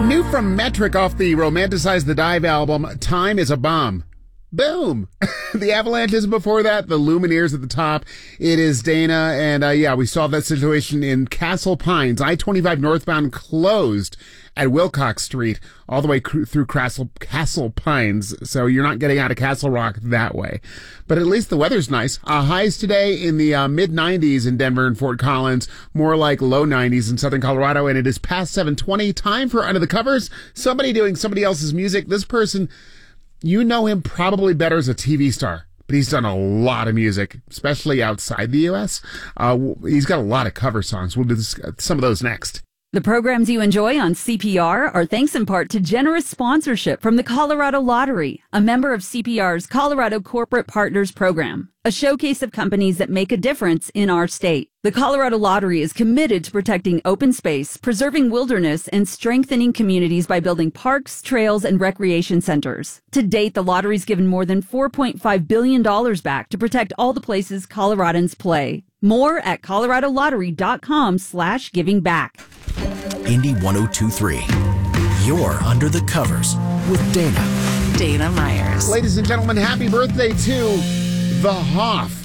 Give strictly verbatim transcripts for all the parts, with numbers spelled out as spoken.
New from Metric off the Romanticize the Dive album, Time is a Bomb. Boom. The Avalanches before that, the Lumineers at the top. It is Dana, and uh, yeah, we saw that situation in Castle Pines. I twenty-five northbound closed at Wilcox Street all the way cr- through Castle, Castle Pines, so you're not getting out of Castle Rock that way. But at least the weather's nice. Uh, highs today in the uh, mid nineties in Denver and Fort Collins, more like low nineties in southern Colorado, and it is past seven twenty. Time for Under the Covers. Somebody doing somebody else's music. This person, you know him probably better as a T V star, but he's done a lot of music, especially outside the U S. Uh, he's got a lot of cover songs. We'll do this, some of those next. The programs you enjoy on C P R are thanks in part to generous sponsorship from the Colorado Lottery, a member of C P R's Colorado Corporate Partners Program, a showcase of companies that make a difference in our state. The Colorado Lottery is committed to protecting open space, preserving wilderness, and strengthening communities by building parks, trails, and recreation centers. To date, the lottery's given more than four point five billion dollars back to protect all the places Coloradans play. More at coloradolottery.com slash giving back. Indy one oh two point three. You're Under the Covers with Dana. Dana Myers. Ladies and gentlemen, happy birthday to the Hoff.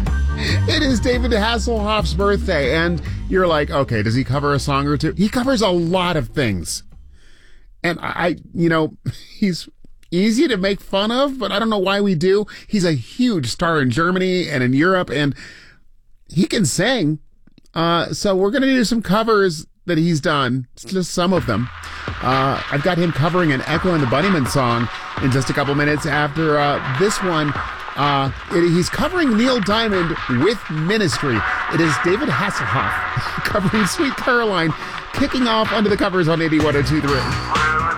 It is David Hasselhoff's birthday, and you're like, okay, does he cover a song or two? He covers a lot of things. And I, you know, he's easy to make fun of, but I don't know why we do. He's a huge star in Germany and in Europe, and he can sing. Uh, so we're going to do some covers that he's done, just some of them. Uh, I've got him covering an Echo and the Bunnymen song in just a couple minutes after uh, this one. Uh, it, he's covering Neil Diamond with Ministry. It is David Hasselhoff covering Sweet Caroline, kicking off Under the Covers on Indy one oh two point three.